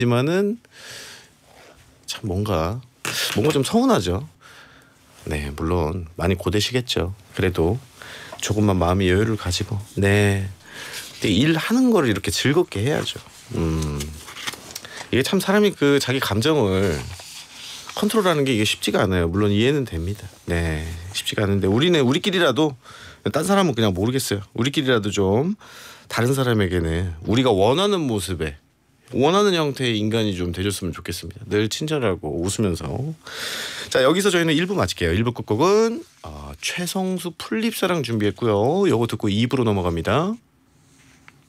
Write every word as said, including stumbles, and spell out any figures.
하지만은 참 뭔가 뭔가 좀 서운하죠. 네, 물론 많이 고되시겠죠. 그래도 조금만 마음의 여유를 가지고 네, 일하는 거를 이렇게 즐겁게 해야죠. 음, 이게 참 사람이 그 자기 감정을 컨트롤하는 게 이게 쉽지가 않아요. 물론 이해는 됩니다. 네, 쉽지가 않은데 우리는 우리끼리라도 딴 사람은 그냥 모르겠어요. 우리끼리라도 좀 다른 사람에게는 우리가 원하는 모습에 원하는 형태의 인간이 좀 되줬으면 좋겠습니다. 늘 친절하고 웃으면서. 자, 여기서 저희는 일 부 마칠게요. 일 부 끝곡은 어, 최성수 풀립사랑 준비했고요. 요거 듣고 이 부로 넘어갑니다.